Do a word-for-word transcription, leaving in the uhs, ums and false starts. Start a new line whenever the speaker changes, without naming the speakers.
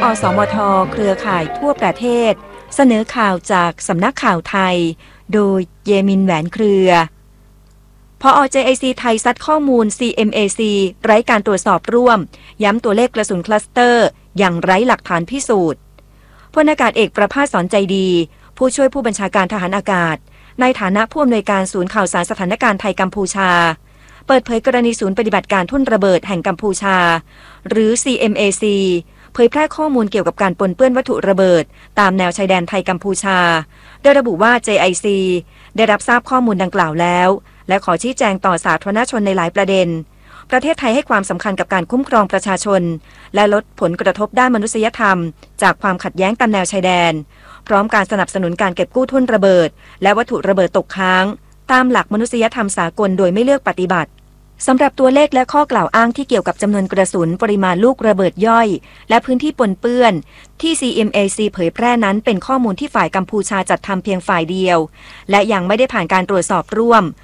สมทเครือข่ายทั่วประเทศเสนอข่าวจากสำนักข่าวไทยโดยเยมินแหวนเครือผอ. เจ ไอ ซี ไทยซัดข้อมูล ซี เอ็ม เอ ซี ไร้การตรวจสอบร่วมย้ำตัวเลขกระสุนคลัสเตอร์อย่างไร้หลักฐานพิสูจน์พลอากาศเอกประภาสสอนใจดีผู้ช่วยผู้บัญชาการทหารอากาศในฐานะผู้อำนวยการศูนย์ข่าวสารสถานการณ์ไทยกัมพูชาเปิดเผยกรณีศูนย์ปฏิบัติการทุ่นระเบิดแห่งกัมพูชาหรือ ซี เอ็ม เอ ซี เผยแพร่ข้อมูลเกี่ยวกับการปนเปื้อนวัตถุระเบิดตามแนวชายแดนไทยกัมพูชาโดยระบุว่า เจ ไอ ซี ได้รับทราบข้อมูลดังกล่าวแล้วและขอชี้แจงต่อสาธารณชนในหลายประเด็นประเทศไทยให้ความสำคัญกับการคุ้มครองประชาชนและลดผลกระทบด้านมนุษยธรรมจากความขัดแย้งตามแนวชายแดนพร้อมการสนับสนุนการเก็บกู้ทุ่นระเบิดและวัตถุระเบิดตกค้างตามหลักมนุษยธรรมสากลโดยไม่เลือกปฏิบัติสำหรับตัวเลขและข้อกล่าวอ้างที่เกี่ยวกับจำนวนกระสุนปริมาณลูกระเบิดย่อยและพื้นที่ปนเปื้อนที่ ซี เอ็ม เอ ซี เผยแพร่นั้นเป็นข้อมูลที่ฝ่ายกัมพูชาจัดทำเพียงฝ่ายเดียวและยังไม่ได้ผ่านการตรวจสอบร่วม